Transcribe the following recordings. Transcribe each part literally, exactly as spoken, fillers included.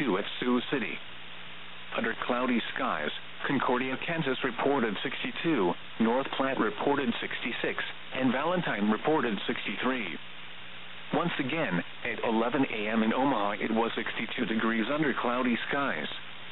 sixty-two at Sioux City. Under cloudy skies, Concordia, Kansas reported sixty-two, North Platte reported sixty-six, and Valentine reported sixty-three. Once again, at eleven a m in Omaha it was sixty-two degrees under cloudy skies.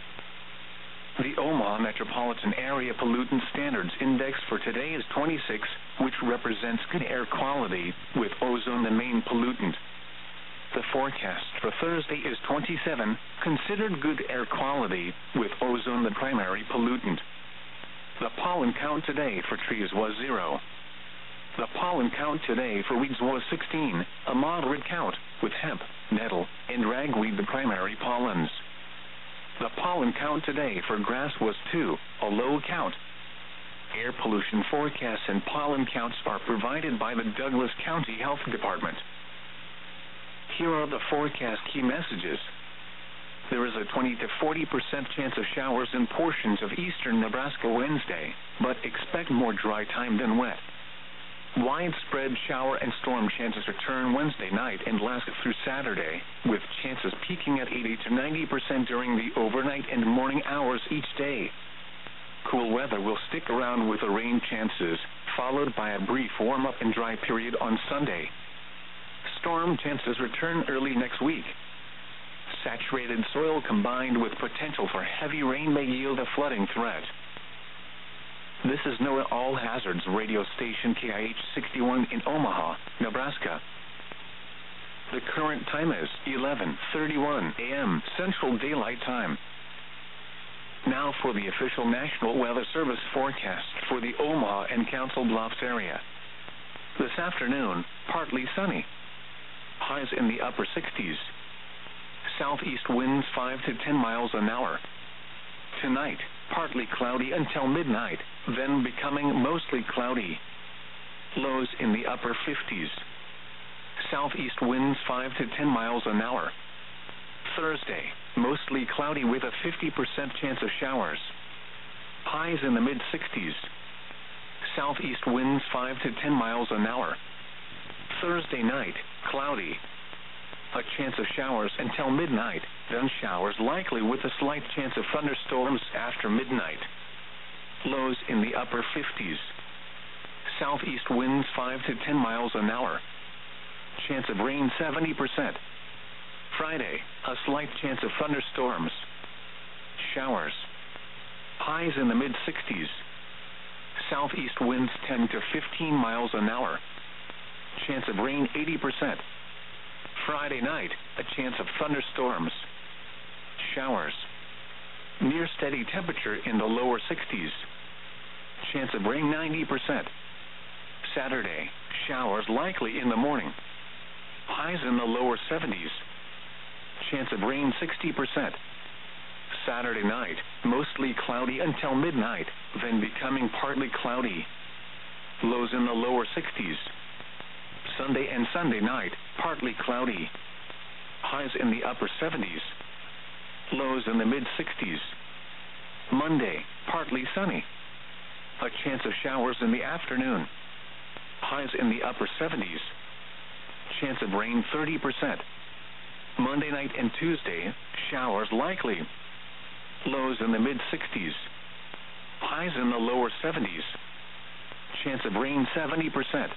The Omaha Metropolitan Area Pollutant Standards Index for today is twenty-six, which represents good air quality, with ozone the main pollutant. The forecast for Thursday is twenty-seven, considered good air quality, with ozone the primary pollutant. The pollen count today for trees was zero. The pollen count today for weeds was sixteen, a moderate count, with hemp, nettle, and ragweed the primary pollens. The pollen count today for grass was two, a low count. Air pollution forecasts and pollen counts are provided by the Douglas County Health Department. Here are the forecast key messages. There is a twenty to forty percent chance of showers in portions of eastern Nebraska Wednesday, but expect more dry time than wet. Widespread shower and storm chances return Wednesday night and last through Saturday, with chances peaking at eighty to ninety percent during the overnight and morning hours each day. Cool weather will stick around with the rain chances, followed by a brief warm-up and dry period on Sunday. Storm chances return early next week. Saturated soil combined with potential for heavy rain may yield a flooding threat. This is NOAA All Hazards radio station K I H sixty-one in Omaha, Nebraska. The current time is eleven thirty-one a m Central Daylight Time. Now for the official National Weather Service forecast for the Omaha and Council Bluffs area. This afternoon, partly sunny. Highs in the upper sixties. Southeast winds five to ten miles an hour. Tonight, partly cloudy until midnight, then becoming mostly cloudy. Lows in the upper fifties. Southeast winds five to ten miles an hour. Thursday, mostly cloudy with a fifty percent chance of showers. Highs in the mid sixties. Southeast winds five to ten miles an hour. Thursday night, cloudy. A chance of showers until midnight, then showers likely with a slight chance of thunderstorms after midnight. Lows in the upper fifties. Southeast winds five to ten miles an hour. Chance of rain seventy percent. Friday, a slight chance of thunderstorms. Showers. Highs in the mid sixties. Southeast winds ten to fifteen miles an hour. Chance of rain eighty percent. Friday night, a chance of thunderstorms. Showers. Near steady temperature in the lower sixties. Chance of rain ninety percent. Saturday, showers likely in the morning. Highs in the lower seventies. Chance of rain sixty percent. Saturday night, mostly cloudy until midnight, then becoming partly cloudy. Lows in the lower sixties. Sunday and Sunday night, partly cloudy. Highs in the upper seventies. Lows in the mid sixties. Monday, partly sunny. A chance of showers in the afternoon. Highs in the upper seventies. Chance of rain thirty percent. Monday night and Tuesday, showers likely. Lows in the mid sixties. Highs in the lower seventies. Chance of rain seventy percent.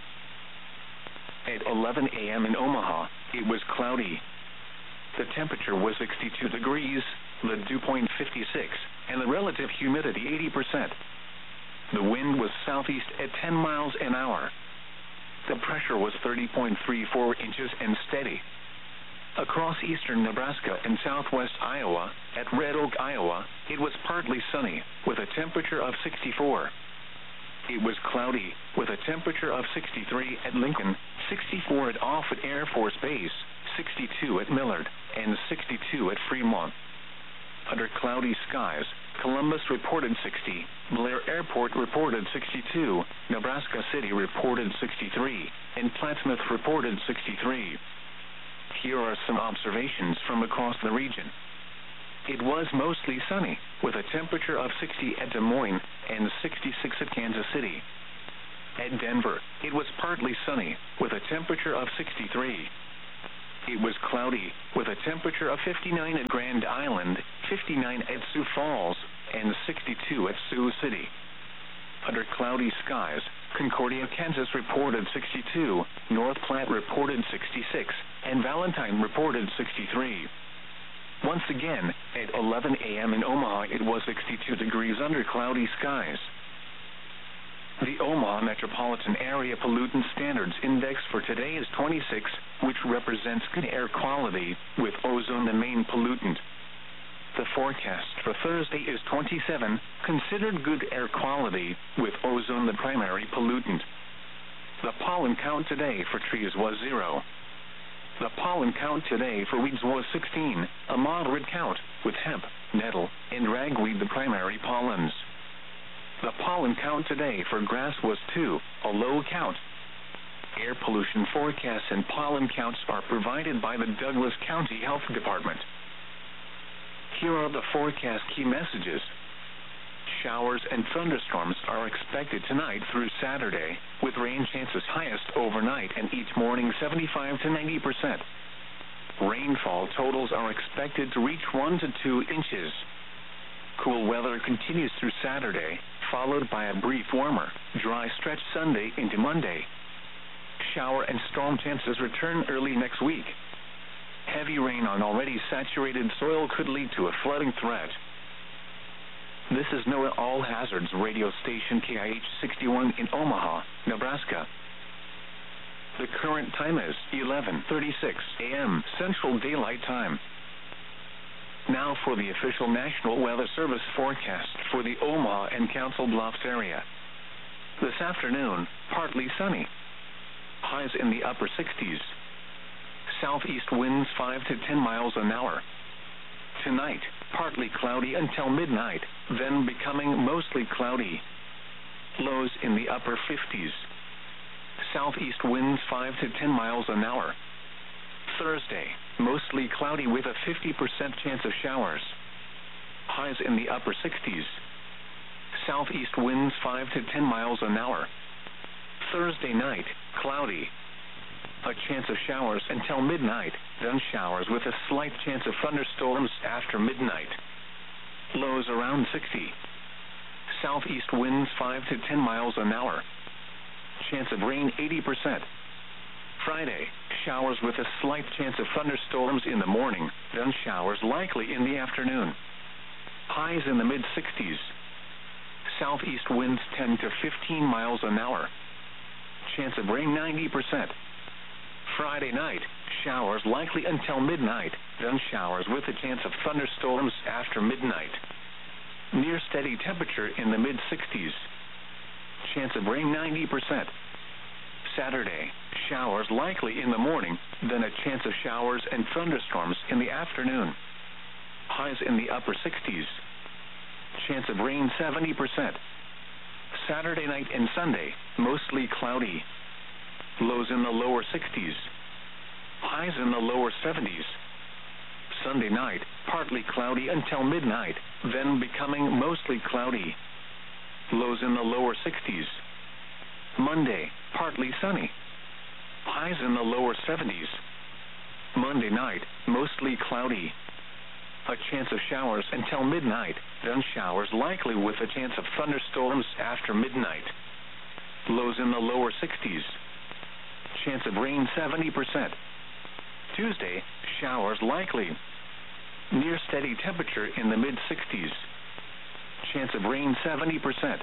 At eleven a m in Omaha, it was cloudy. The temperature was sixty-two degrees, the dew point fifty-six, and the relative humidity eighty percent. The wind was southeast at ten miles an hour. The pressure was thirty point three four inches and steady. Across eastern Nebraska and southwest Iowa, at Red Oak, Iowa, it was partly sunny, with a temperature of sixty-four. It was cloudy, with a temperature of sixty-three at Lincoln, sixty-four at Offutt Air Force Base, sixty-two at Millard, and sixty-two at Fremont. Under cloudy skies, Columbus reported sixty, Blair Airport reported sixty-two, Nebraska City reported sixty-three, and Plattsmouth reported sixty-three. Here are some observations from across the region. It was mostly sunny, with a temperature of sixty at Des Moines and sixty-six at Kansas City. At Denver, it was partly sunny, with a temperature of sixty-three. it was cloudy, with a temperature of fifty-nine at Grand Island, fifty-nine at Sioux Falls, and sixty-two at Sioux City. Under cloudy skies, Concordia, Kansas reported sixty-two, North Platte reported sixty-six, and Valentine reported sixty-three. Once again, at eleven a m in Omaha it was sixty-two degrees under cloudy skies. The Omaha Metropolitan Area Pollutant Standards Index for today is twenty-six, which represents good air quality, with ozone the main pollutant. The forecast for Thursday is twenty-seven, considered good air quality, with ozone the primary pollutant. The pollen count today for trees was zero. The pollen count today for weeds was sixteen, a moderate count, with hemp, nettle, and ragweed the primary pollens. The pollen count today for grass was two, a low count. Air pollution forecasts and pollen counts are provided by the Douglas County Health Department. Here are the forecast key messages. Showers and thunderstorms are expected tonight through Saturday, with rain chances highest overnight and each morning seventy-five to ninety percent. Rainfall totals are expected to reach one to two inches. Cool weather continues through Saturday, followed by a brief warmer, dry stretch Sunday into Monday. Shower and storm chances return early next week. Heavy rain on already saturated soil could lead to a flooding threat. This is NOAA All Hazards radio station K I H sixty-one in Omaha, Nebraska. The current time is eleven thirty-six a m Central Daylight Time. Now for the official National Weather Service forecast for the Omaha and Council Bluffs area. This afternoon, partly sunny. Highs in the upper sixties. Southeast winds five to ten miles an hour. Tonight, partly cloudy until midnight, then becoming mostly cloudy. Lows in the upper fifties. Southeast winds five to ten miles an hour. Thursday, mostly cloudy with a fifty percent chance of showers. Highs in the upper sixties. Southeast winds five to ten miles an hour. Thursday night, cloudy. A chance of showers until midnight, then showers with a slight chance of thunderstorms after midnight. Lows around sixty. Southeast winds five to ten miles an hour. Chance of rain eighty percent. Friday, showers with a slight chance of thunderstorms in the morning, then showers likely in the afternoon. Highs in the mid sixties. Southeast winds ten to fifteen miles an hour. Chance of rain ninety percent. Friday night, showers likely until midnight, then showers with a chance of thunderstorms after midnight. Near steady temperature in the mid sixties. Chance of rain ninety percent. Saturday, showers likely in the morning, then a chance of showers and thunderstorms in the afternoon. Highs in the upper sixties. Chance of rain seventy percent. Saturday night and Sunday, mostly cloudy. Lows in the lower sixties. Highs in the lower seventies. Sunday night, partly cloudy until midnight, then becoming mostly cloudy. Lows in the lower sixties. Monday, partly sunny. Highs in the lower seventies. Monday night, mostly cloudy. A chance of showers until midnight, then showers likely with a chance of thunderstorms after midnight. Lows in the lower sixties. Chance of rain seventy percent. Tuesday, showers likely. Near steady temperature in the mid sixties. Chance of rain seventy percent.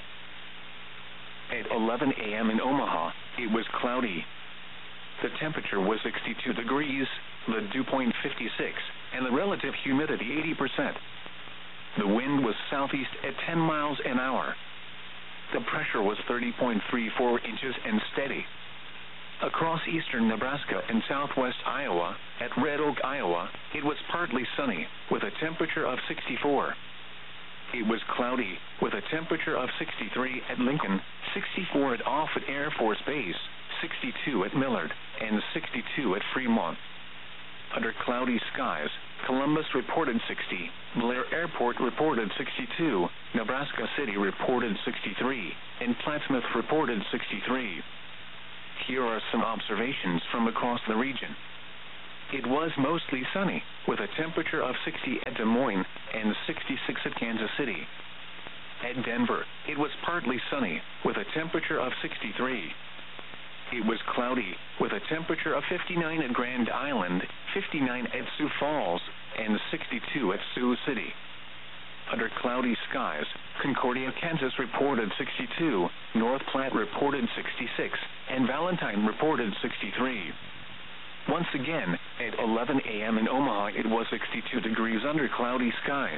At eleven a m in Omaha, it was cloudy. The temperature was sixty-two degrees, the dew point fifty-six, and the relative humidity eighty percent. The wind was southeast at ten miles an hour. The pressure was thirty point three four inches and steady. Across eastern Nebraska and southwest Iowa, at Red Oak, Iowa, it was partly sunny, with a temperature of sixty-four. It was cloudy, with a temperature of sixty-three at Lincoln, sixty-four at Offutt Air Force Base, sixty-two at Millard, and sixty-two at Fremont. Under cloudy skies, Columbus reported sixty, Blair Airport reported sixty-two, Nebraska City reported sixty-three, and Plattsmouth reported sixty-three. Here are some observations from across the region. it was mostly sunny, with a temperature of sixty at Des Moines and sixty-six at Kansas City. At Denver, it was partly sunny, with a temperature of sixty-three. It was cloudy, with a temperature of fifty-nine at Grand Island, fifty-nine at Sioux Falls, and sixty-two at Sioux City. Under cloudy skies, Concordia, Kansas reported sixty-two, North Platte reported sixty-six, and Valentine reported sixty-three. Once again, at eleven a m in Omaha, it was sixty-two degrees under cloudy skies.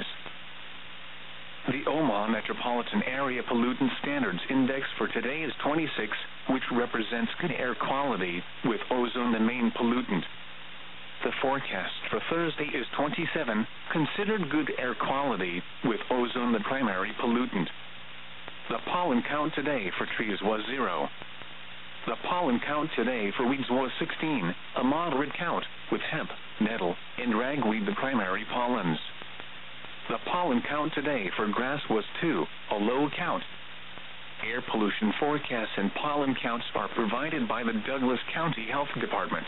The Omaha Metropolitan Area Pollutant Standards Index for today is twenty-six, which represents good air quality, with ozone the main pollutant. The forecast for Thursday is twenty-seven, considered good air quality, with ozone the primary pollutant. The pollen count today for trees was zero. The pollen count today for weeds was sixteen, a moderate count, with hemp, nettle, and ragweed the primary pollens. The pollen count today for grass was two, a low count. Air pollution forecasts and pollen counts are provided by the Douglas County Health Department.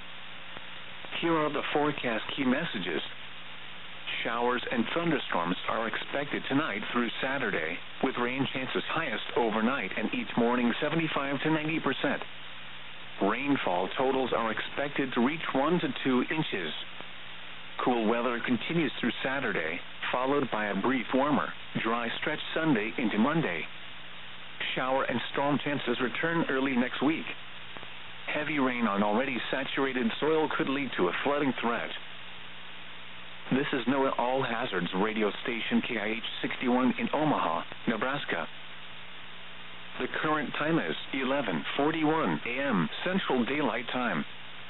Here are the forecast key messages. Showers and thunderstorms are expected tonight through Saturday, with rain chances highest overnight and each morning seventy-five to ninety percent. Rainfall totals are expected to reach one to two inches. Cool weather continues through Saturday, followed by a brief warmer, dry stretch Sunday into Monday. Shower and storm chances return early next week. Heavy rain on already saturated soil could lead to a flooding threat. This is NOAA All Hazards radio station K I H sixty-one in Omaha, Nebraska. The current time is eleven forty-one a m Central Daylight Time.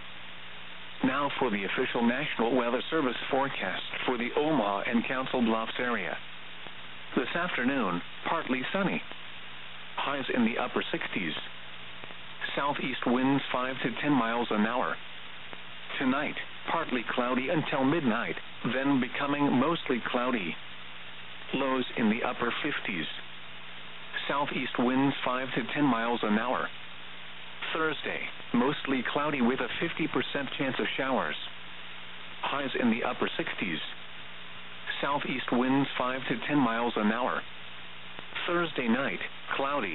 Now for the official National Weather Service forecast for the Omaha and Council Bluffs area. This afternoon, partly sunny. Highs in the upper sixties. Southeast winds five to ten miles an hour. Tonight, partly cloudy until midnight, then becoming mostly cloudy. Lows in the upper fifties. Southeast winds five to ten miles an hour. Thursday, mostly cloudy with a fifty percent chance of showers. Highs in the upper sixties. Southeast winds five to ten miles an hour. Thursday night, cloudy.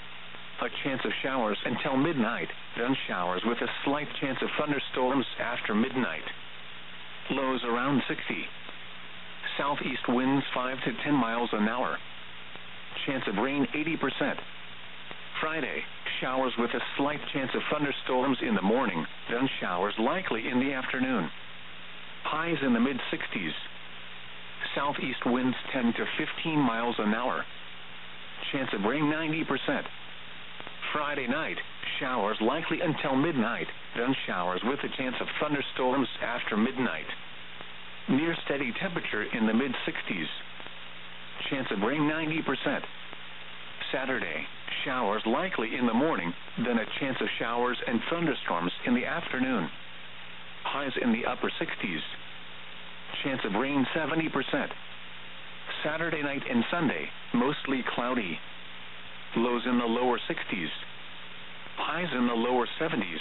A chance of showers until midnight, then showers with a slight chance of thunderstorms after midnight. Lows around sixty. Southeast winds five to ten miles an hour. Chance of rain eighty percent. Friday, showers with a slight chance of thunderstorms in the morning, then showers likely in the afternoon. Highs in the mid sixties. Southeast winds ten to fifteen miles an hour. Chance of rain ninety percent. Friday night, showers likely until midnight, then showers with a chance of thunderstorms after midnight. Near steady temperature in the mid sixties. Chance of rain ninety percent. Saturday, showers likely in the morning, then a chance of showers and thunderstorms in the afternoon. Highs in the upper sixties. Chance of rain seventy percent. Saturday night and Sunday, mostly cloudy. Lows in the lower sixties. Highs in the lower seventies.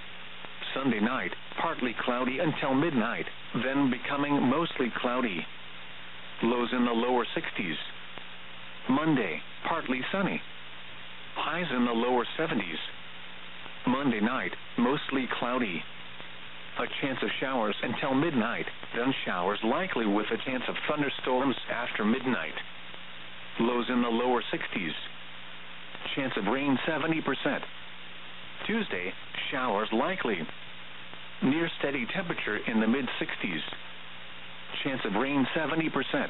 Sunday night, partly cloudy until midnight, then becoming mostly cloudy. Lows in the lower sixties. Monday, partly sunny. Highs in the lower seventies. Monday night, mostly cloudy. A chance of showers until midnight, then showers likely with a chance of thunderstorms after midnight. Lows in the lower sixties. Chance of rain seventy percent. Tuesday, showers likely. Near steady temperature in the mid sixties. Chance of rain seventy percent.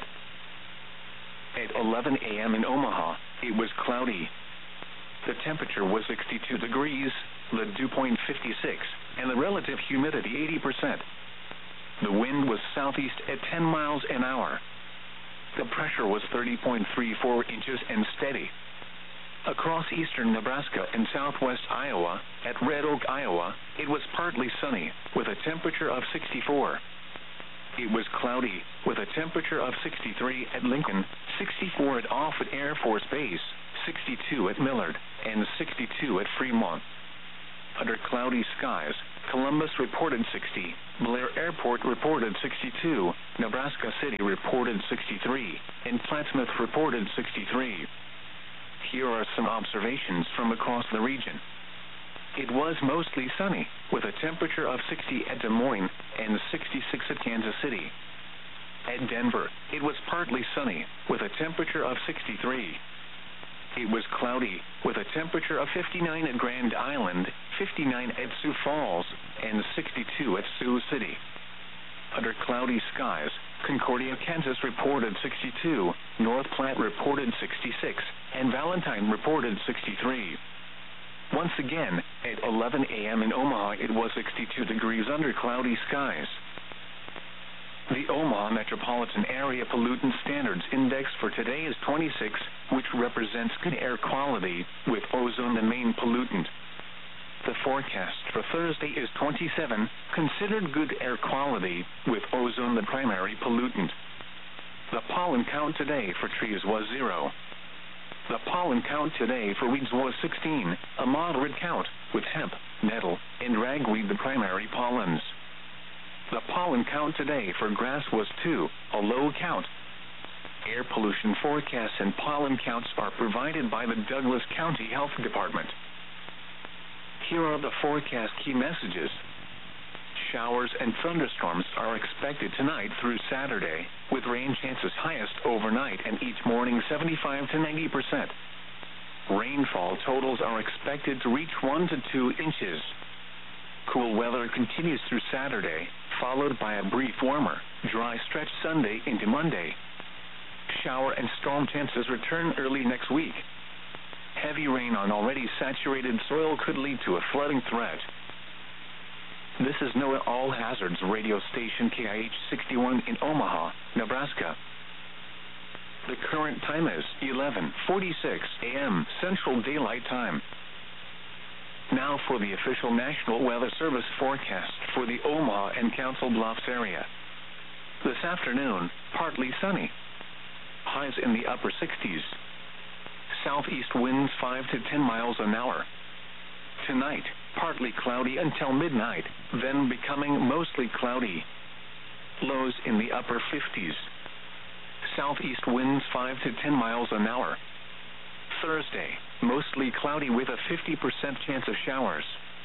At eleven a m in Omaha, it was cloudy. The temperature was sixty-two degrees, the dew point fifty-six, and the relative humidity eighty percent. The wind was southeast at ten miles an hour. The pressure was thirty point three four inches and steady. Across eastern Nebraska and southwest Iowa, at Red Oak, Iowa, it was partly sunny, with a temperature of sixty-four. It was cloudy, with a temperature of sixty-three at Lincoln, sixty-four at Offutt Air Force Base, sixty-two at Millard, and sixty-two at Fremont. Under cloudy skies, Columbus reported sixty, Blair Airport reported sixty-two, Nebraska City reported sixty-three, and Plattsmouth reported sixty-three. Here are some observations from across the region. It was mostly sunny, with a temperature of sixty at Des Moines and sixty-six at Kansas City. At Denver, it was partly sunny, with a temperature of sixty-three. It was cloudy, with a temperature of fifty-nine at Grand Island, fifty-nine at Sioux Falls, and sixty-two at Sioux City. Under cloudy skies, Concordia, Kansas reported sixty-two, North Platte reported sixty-six, and Valentine reported sixty-three. Once again, at eleven a m in Omaha, it was sixty-two degrees under cloudy skies. The Omaha Metropolitan Area Pollutant Standards Index for today is twenty-six, which represents good air quality, with ozone the main pollutant. The forecast for Thursday is twenty-seven, considered good air quality, with ozone the primary pollutant. The pollen count today for trees was zero. The pollen count today for weeds was sixteen, a moderate count, with hemp, nettle, and ragweed the primary pollens. The pollen count today for grass was two, a low count. Air pollution forecasts and pollen counts are provided by the Douglas County Health Department. Here are the forecast key messages. Showers and thunderstorms are expected tonight through Saturday, with rain chances highest overnight and each morning seventy-five to ninety percent. Rainfall totals are expected to reach one to two inches. Cool weather continues through Saturday, followed by a brief warmer, dry stretch Sunday into Monday. Shower and storm chances return early next week. Heavy rain on already saturated soil could lead to a flooding threat. This is NOAA All Hazards radio station K I H sixty-one in Omaha, Nebraska. The current time is eleven forty-six a m Central Daylight Time. Now for the official National Weather Service forecast for the Omaha and Council Bluffs area. This afternoon, partly sunny. Highs in the upper sixties. Southeast winds five to ten miles an hour. Tonight, partly cloudy until midnight, then becoming mostly cloudy. Lows in the upper fifties. Southeast winds five to ten miles an hour. Thursday, mostly cloudy with a fifty percent chance of showers.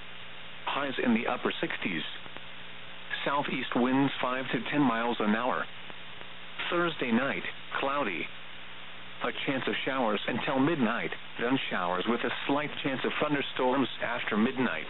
Highs in the upper sixties. Southeast winds five to ten miles an hour. Thursday night, cloudy. A chance of showers until midnight, then showers with a slight chance of thunderstorms after midnight.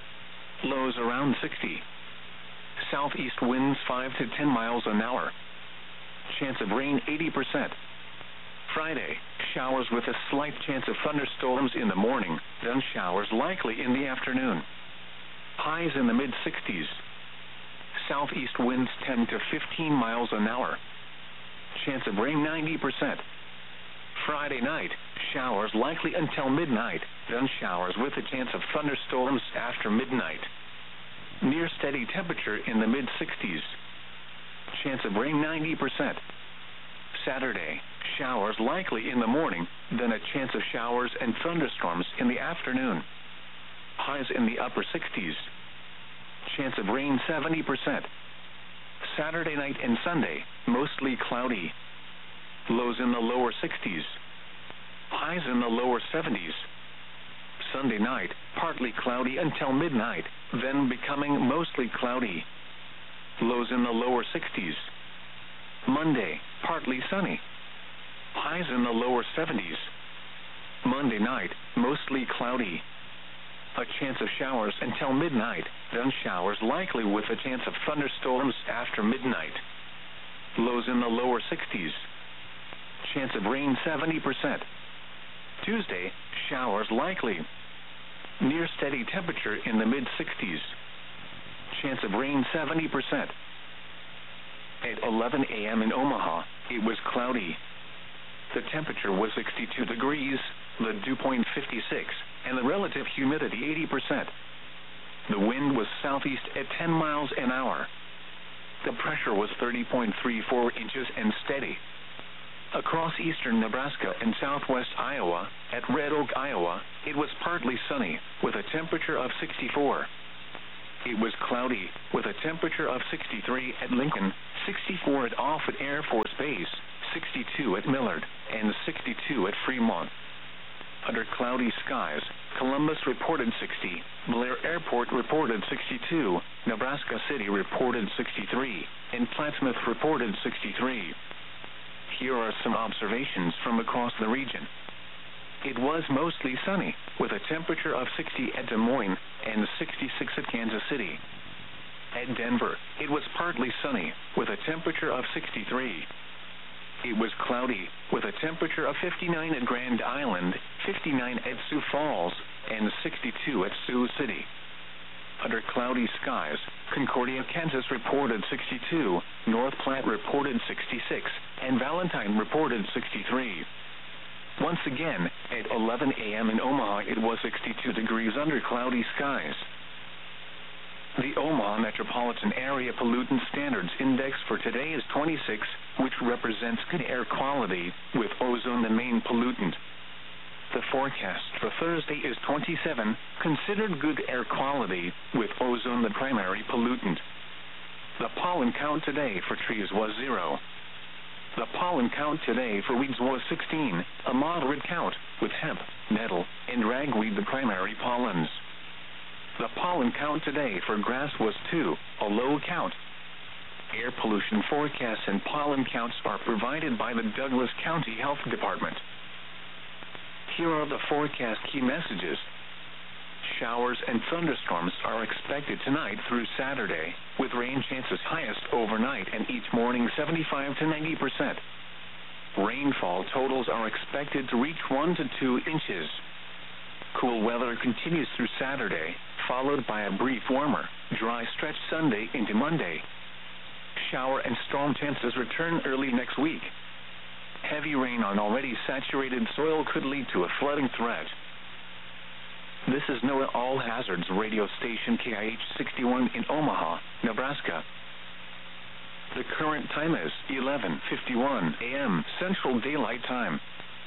Lows around sixty. Southeast winds five to ten miles an hour. Chance of rain eighty percent. Friday, showers with a slight chance of thunderstorms in the morning, then showers likely in the afternoon. Highs in the mid sixties. Southeast winds ten to fifteen miles an hour. Chance of rain ninety percent. Friday night, showers likely until midnight, then showers with a chance of thunderstorms after midnight. Near steady temperature in the mid sixties. Chance of rain ninety percent. Saturday, showers likely in the morning, then a chance of showers and thunderstorms in the afternoon. Highs in the upper sixties. Chance of rain seventy percent. Saturday night and Sunday, mostly cloudy. Lows in the lower sixties. Highs in the lower seventies. Sunday night, partly cloudy until midnight, then becoming mostly cloudy. Lows in the lower sixties. Monday, partly sunny. Highs in the lower seventies. Monday night, mostly cloudy. A chance of showers until midnight, then showers likely with a chance of thunderstorms after midnight. Lows in the lower sixties. Chance of rain seventy percent. Tuesday, showers likely. Near steady temperature in the mid sixties. Chance of rain seventy percent. At eleven a m in Omaha, it was cloudy. The temperature was sixty-two degrees, the dew point fifty-six, and the relative humidity eighty percent. The wind was southeast at ten miles an hour. The pressure was thirty point three four inches and steady. Across eastern Nebraska and southwest Iowa, at Red Oak, Iowa, it was partly sunny, with a temperature of sixty-four. it was cloudy, with a temperature of sixty-three at Lincoln, sixty-four at Offutt Air Force Base, sixty-two at Millard, and sixty-two at Fremont. Under cloudy skies, Columbus reported sixty, Blair Airport reported sixty-two, Nebraska City reported sixty-three, and Plattsmouth reported sixty-three. Here are some observations from across the region. It was mostly sunny, with a temperature of sixty at Des Moines and sixty-six at Kansas City. At Denver, it was partly sunny, with a temperature of sixty-three. It was cloudy, with a temperature of fifty-nine at Grand Island, fifty-nine at Sioux Falls, and sixty-two at Sioux City. Under cloudy skies, Concordia, Kansas reported sixty-two, North Platte reported sixty-six, and Valentine reported sixty-three. Once again, at eleven a m in Omaha, it was sixty-two degrees under cloudy skies. The Omaha Metropolitan Area Pollutant Standards Index for today is twenty-six, which represents good air quality, with ozone the main pollutant. The forecast for Thursday is twenty-seven, considered good air quality, with ozone the primary pollutant. The pollen count today for trees was zero. The pollen count today for weeds was sixteen, a moderate count, with hemp, nettle, and ragweed the primary pollens. The pollen count today for grass was two, a low count. Air pollution forecasts and pollen counts are provided by the Douglas County Health Department. Here are the forecast key messages. Showers and thunderstorms are expected tonight through Saturday, with rain chances highest overnight and each morning seventy-five to ninety percent. Rainfall totals are expected to reach one to two inches. Cool weather continues through Saturday, followed by a brief warmer, dry stretch Sunday into Monday. Shower and storm chances return early next week. Heavy rain on already saturated soil could lead to a flooding threat. This is NOAA All Hazards radio station K I H sixty-one in Omaha, Nebraska. The current time is eleven fifty-one a m Central Daylight Time.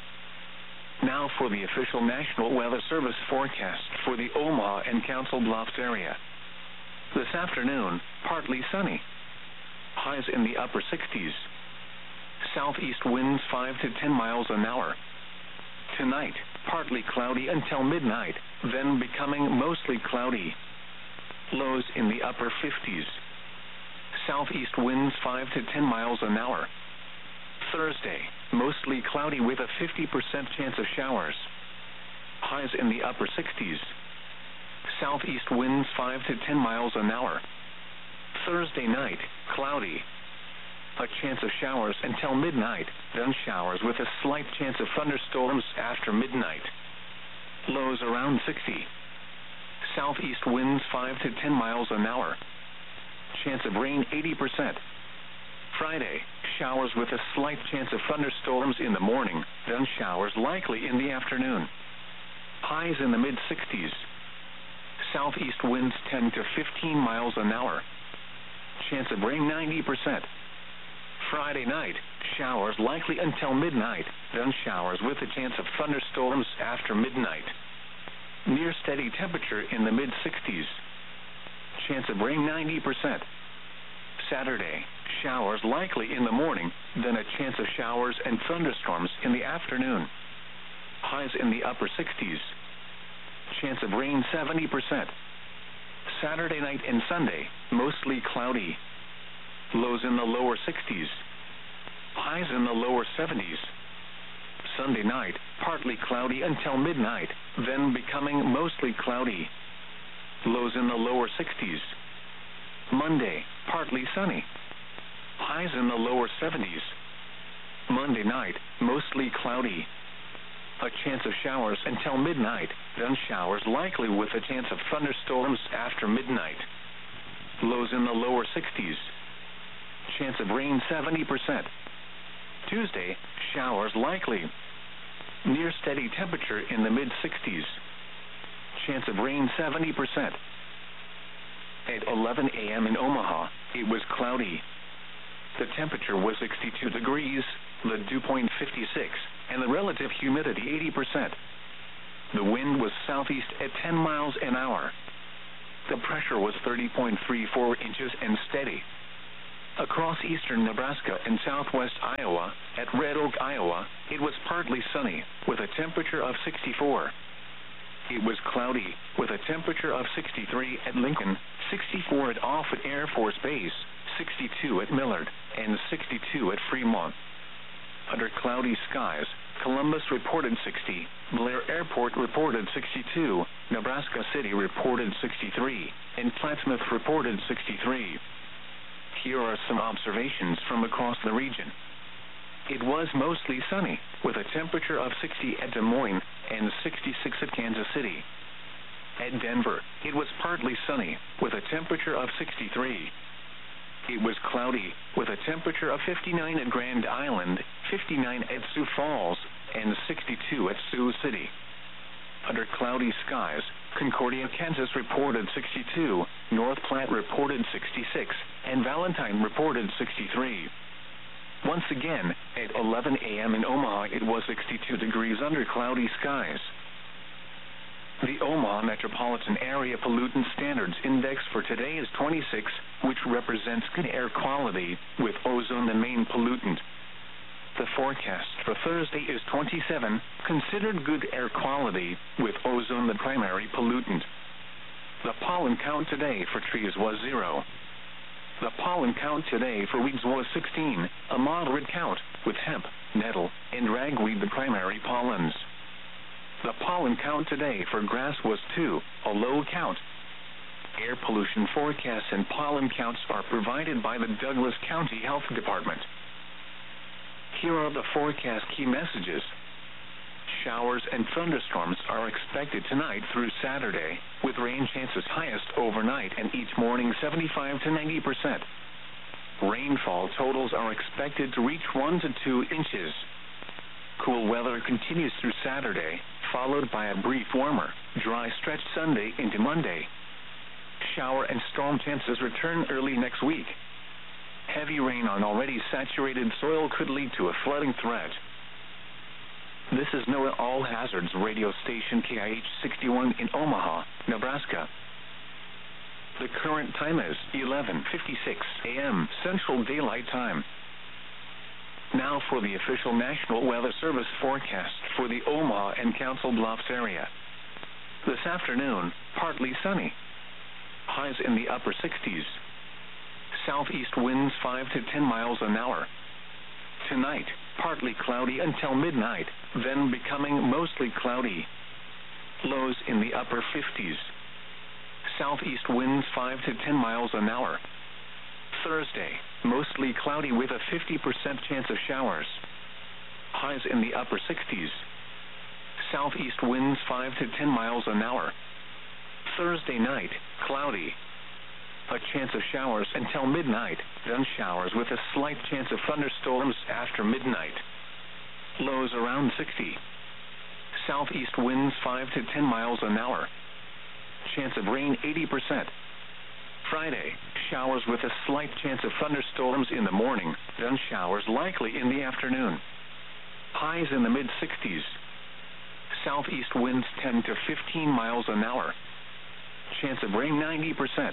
Now for the official National Weather Service forecast for the Omaha and Council Bluffs area. This afternoon, partly sunny. Highs in the upper sixties. Southeast winds five to ten miles an hour. Tonight, partly cloudy until midnight, then becoming mostly cloudy. Lows in the upper fifties. Southeast winds five to ten miles an hour. Thursday, mostly cloudy with a fifty percent chance of showers. Highs in the upper sixties. Southeast winds five to ten miles an hour. Thursday night, cloudy. A chance of showers until midnight, then showers with a slight chance of thunderstorms after midnight. Lows around sixty. Southeast winds five to ten miles an hour. Chance of rain eighty percent. Friday, showers with a slight chance of thunderstorms in the morning, then showers likely in the afternoon. Highs in the mid-sixties. Southeast winds ten to fifteen miles an hour. Chance of rain ninety percent. Friday night, showers likely until midnight, then showers with a chance of thunderstorms after midnight. Near steady temperature in the mid-sixties. Chance of rain ninety percent. Saturday, showers likely in the morning, then a chance of showers and thunderstorms in the afternoon. Highs in the upper sixties. Chance of rain seventy percent. Saturday night and Sunday, mostly cloudy. Lows in the lower sixties. Highs in the lower seventies. Sunday night, partly cloudy until midnight, then becoming mostly cloudy. Lows in the lower sixties. Monday, partly sunny. Highs in the lower seventies. Monday night, mostly cloudy. A chance of showers until midnight, then showers likely with a chance of thunderstorms after midnight. Lows in the lower sixties. Chance of rain seventy percent. Tuesday, showers likely. Near steady temperature in the mid-sixties. Chance of rain seventy percent. At eleven a m in Omaha, it was cloudy. The temperature was sixty-two degrees, the dew point fifty-six, and the relative humidity eighty percent. The wind was southeast at ten miles an hour. The pressure was thirty point three four inches and steady. Across eastern Nebraska and southwest Iowa, at Red Oak, Iowa, it was partly sunny, with a temperature of sixty-four. It was cloudy, with a temperature of sixty-three at Lincoln, sixty-four at Offutt Air Force Base, sixty-two at Millard, and sixty-two at Fremont. Under cloudy skies, Columbus reported sixty, Blair Airport reported sixty-two, Nebraska City reported sixty-three, and Plattsmouth reported sixty-three. Here are some observations from across the region. It was mostly sunny, with a temperature of sixty at Des Moines and sixty-six at Kansas City. At Denver, it was partly sunny, with a temperature of sixty-three. It was cloudy, with a temperature of fifty-nine at Grand Island, fifty-nine at Sioux Falls, and sixty-two at Sioux City. Under cloudy skies, Concordia, Kansas reported sixty-two, North Platte reported sixty-six, and Valentine reported sixty-three. Once again, at eleven a m in Omaha, it was sixty-two degrees under cloudy skies. The Omaha Metropolitan Area Pollutant Standards Index for today is twenty-six, which represents good air quality, with ozone the main pollutant. The forecast for Thursday is twenty-seven, considered good air quality, with ozone the primary pollutant. The pollen count today for trees was zero. The pollen count today for weeds was sixteen, a moderate count, with hemp, nettle, and ragweed the primary pollens. The pollen count today for grass was two, a low count. Air pollution forecasts and pollen counts are provided by the Douglas County Health Department. Here are the forecast key messages. Showers and thunderstorms are expected tonight through Saturday, with rain chances highest overnight and each morning seventy-five to ninety percent. Rainfall totals are expected to reach one to two inches. Cool weather continues through Saturday, followed by a brief warmer, dry stretch Sunday into Monday. Shower and storm chances return early next week. Heavy rain on already saturated soil could lead to a flooding threat. This is NOAA All Hazards radio station K I H sixty-one in Omaha, Nebraska. The current time is eleven fifty-six a m Central Daylight Time. Now for the official National Weather Service forecast for the Omaha and Council Bluffs area. This afternoon, partly sunny. Highs in the upper sixties. Southeast winds five to ten miles an hour. Tonight, partly cloudy until midnight, then becoming mostly cloudy. Lows in the upper fifties. Southeast winds five to ten miles an hour. Thursday, mostly cloudy with a fifty percent chance of showers. Highs in the upper sixties. Southeast winds five to ten miles an hour. Thursday night, cloudy. A chance of showers until midnight, then showers with a slight chance of thunderstorms after midnight. Lows around sixty. Southeast winds five to ten miles an hour. Chance of rain eighty percent. Friday, showers with a slight chance of thunderstorms in the morning, then showers likely in the afternoon. Highs in the mid sixties. Southeast winds ten to fifteen miles an hour. Chance of rain ninety percent.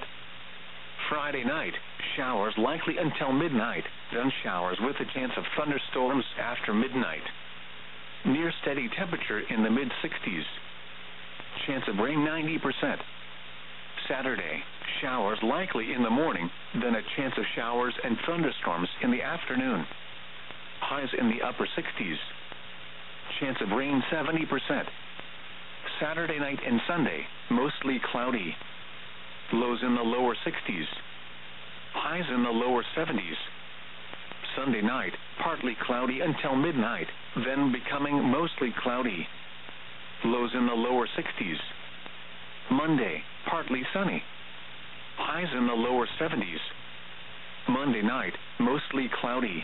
Friday night, showers likely until midnight, then showers with a chance of thunderstorms after midnight. Near steady temperature in the mid sixties. Chance of rain ninety percent. Saturday, showers likely in the morning, then a chance of showers and thunderstorms in the afternoon. Highs in the upper sixties. Chance of rain seventy percent. Saturday night and Sunday, mostly cloudy. Lows in the lower sixties. Highs in the lower seventies. Sunday night, partly cloudy until midnight, then becoming mostly cloudy. Lows in the lower sixties. Monday, partly sunny. Highs in the lower seventies. Monday night, mostly cloudy.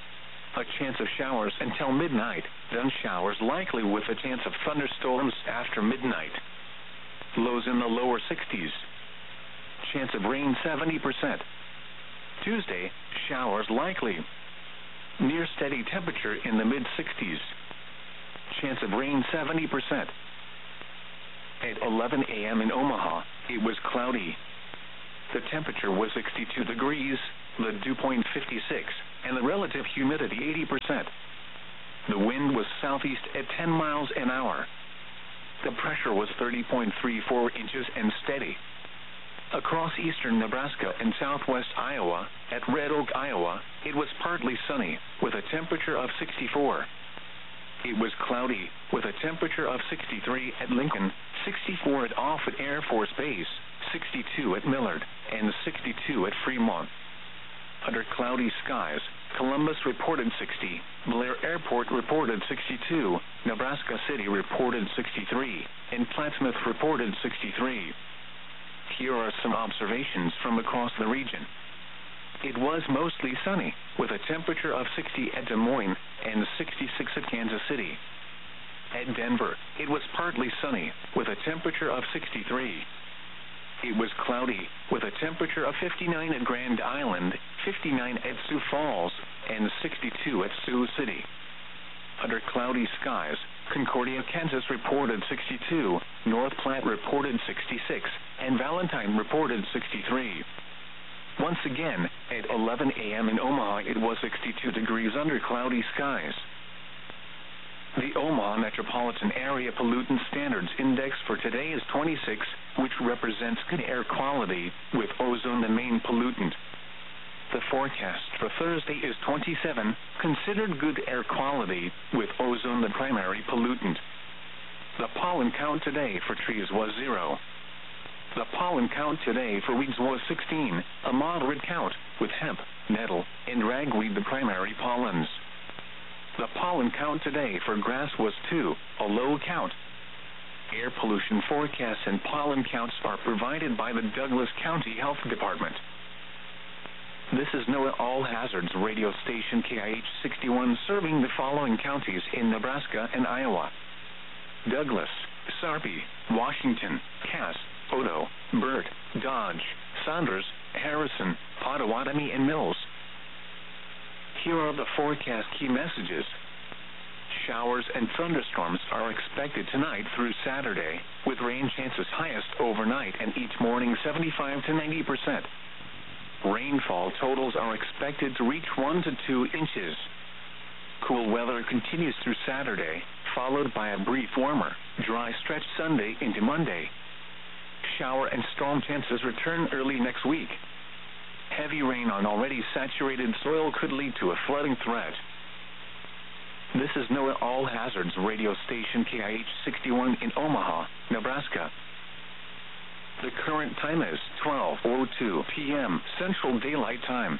A chance of showers until midnight, then showers likely with a chance of thunderstorms after midnight. Lows in the lower sixties. Chance of rain seventy percent. Tuesday, showers likely. Near steady temperature in the mid sixties. Chance of rain seventy percent. At eleven a m in Omaha, It was cloudy. The temperature was sixty-two degrees, the dew point fifty-six, and the relative humidity eighty percent. The wind was southeast at ten miles an hour. The pressure was thirty point three four inches and steady. Across eastern Nebraska and southwest Iowa, at Red Oak, Iowa, it was partly sunny, with a temperature of sixty-four. It was cloudy, with a temperature of sixty-three at Lincoln, sixty-four at Offutt Air Force Base, sixty-two at Millard, and sixty-two at Fremont. Under cloudy skies, Columbus reported sixty, Blair Airport reported sixty-two, Nebraska City reported sixty-three, and Plattsmouth reported sixty-three. Here are some observations from across the region. It was mostly sunny, with a temperature of sixty at Des Moines and sixty-six at Kansas City. At Denver, it was partly sunny, with a temperature of sixty-three. It was cloudy, with a temperature of fifty-nine at Grand Island, fifty-nine at Sioux Falls, and sixty-two at Sioux City. Under cloudy skies, Concordia, Kansas reported sixty-two, North Platte reported sixty-six, and Valentine reported sixty-three. Once again, at eleven a m in Omaha, it was sixty-two degrees under cloudy skies. The Omaha Metropolitan Area Pollutant Standards Index for today is twenty-six, which represents good air quality, with ozone the main pollutant. The forecast for Thursday is twenty-seven, considered good air quality, with ozone the primary pollutant. The pollen count today for trees was zero. The pollen count today for weeds was sixteen, a moderate count, with hemp, nettle, and ragweed the primary pollens. The pollen count today for grass was two, a low count. Air pollution forecasts and pollen counts are provided by the Douglas County Health Department. This is NOAA All Hazards radio station K I H sixty-one, serving the following counties in Nebraska and Iowa: Douglas, Sarpy, Washington, Cass, Odo, Burt, Dodge, Saunders, Harrison, Potawatomi, and Mills. Here are the forecast key messages. Showers and thunderstorms are expected tonight through Saturday, with rain chances highest overnight and each morning seventy-five to ninety percent. Rainfall totals are expected to reach one to two inches. Cool weather continues through Saturday, followed by a brief warmer, dry stretch Sunday into Monday. Shower and storm chances return early next week. Heavy rain on already saturated soil could lead to a flooding threat. This is NOAA All Hazards radio station K I H sixty-one in Omaha, Nebraska. The current time is twelve oh two p m Central Daylight Time.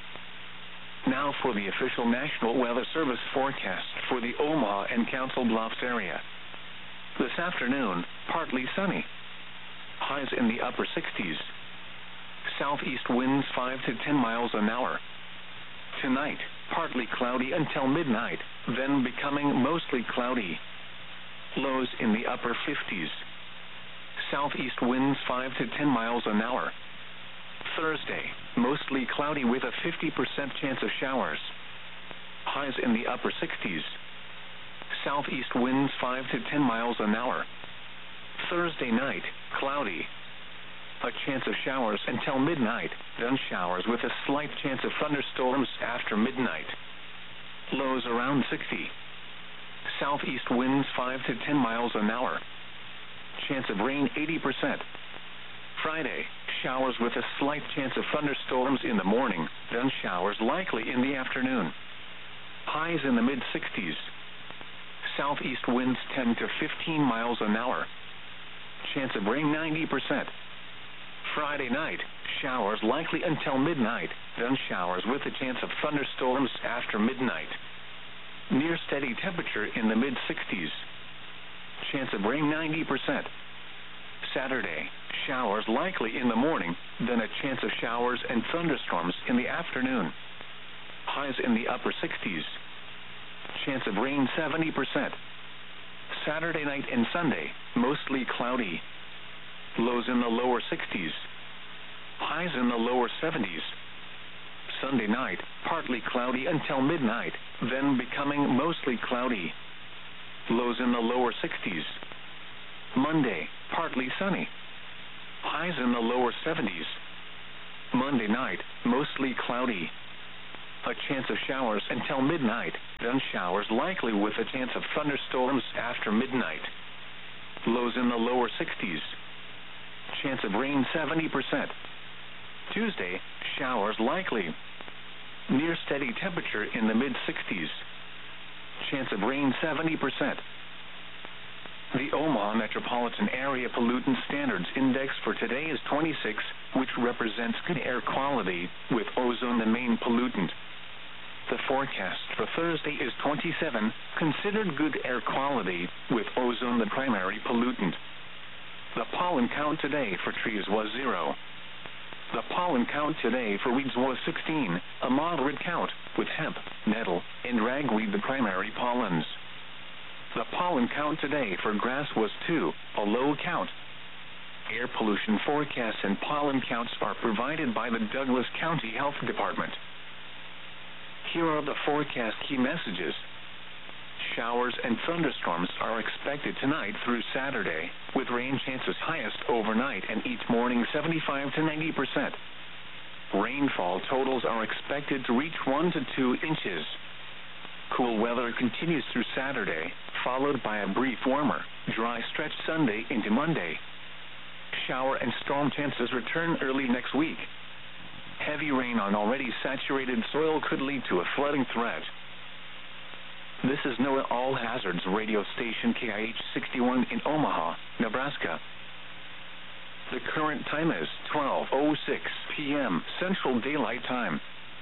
Now for the official National Weather Service forecast for the Omaha and Council Bluffs area. This afternoon, partly sunny. Highs in the upper sixties. Southeast winds five to ten miles an hour. Tonight, partly cloudy until midnight, then becoming mostly cloudy. Lows in the upper fifties. Southeast winds five to ten miles an hour. Thursday, mostly cloudy with a fifty percent chance of showers. Highs in the upper sixties. Southeast winds five to ten miles an hour. Thursday night, cloudy. A chance of showers until midnight, then showers with a slight chance of thunderstorms after midnight. Lows around sixty. Southeast winds five to ten miles an hour. Chance of rain eighty percent. Friday, showers with a slight chance of thunderstorms in the morning, then showers likely in the afternoon. Highs in the mid sixties. Southeast winds ten to fifteen miles an hour. Chance of rain ninety percent. Friday night, showers likely until midnight, then showers with a chance of thunderstorms after midnight. Near steady temperature in the mid sixties. Chance of rain ninety percent. Saturday, showers likely in the morning, then a chance of showers and thunderstorms in the afternoon. Highs in the upper sixties. Chance of rain seventy percent. Saturday night and Sunday, mostly cloudy. Lows in the lower sixties. Highs in the lower seventies. Sunday night, partly cloudy until midnight, then becoming mostly cloudy. Lows in the lower sixties. Monday, partly sunny. highs in the lower seventies. Monday night, mostly cloudy. A chance of showers until midnight, then showers likely with a chance of thunderstorms after midnight. Lows in the lower sixties. Chance of rain seventy percent. Tuesday, showers likely. Near steady temperature in the mid-sixties. Chance of rain seventy percent. The Omaha Metropolitan Area Pollutant Standards Index for today is twenty-six, which represents good air quality, with ozone the main pollutant. The forecast for Thursday is twenty-seven, considered good air quality, with ozone the primary pollutant. The pollen count today for trees was zero. The pollen count today for weeds was sixteen, a moderate count, with hemp, nettle, and ragweed the primary pollens. The pollen count today for grass was two, a low count. Air pollution forecasts and pollen counts are provided by the Douglas County Health Department. Here are the forecast key messages. Showers and thunderstorms are expected tonight through Saturday, with rain chances highest overnight and each morning seventy-five to ninety percent. Rainfall totals are expected to reach one to two inches. Cool weather continues through Saturday, followed by a brief warmer, dry stretch Sunday into Monday. Shower and storm chances return early next week. Heavy rain on already saturated soil could lead to a flooding threat. This is NOAA All Hazards radio station K I H sixty-one in Omaha, Nebraska. The current time is twelve oh six p m Central Daylight Time.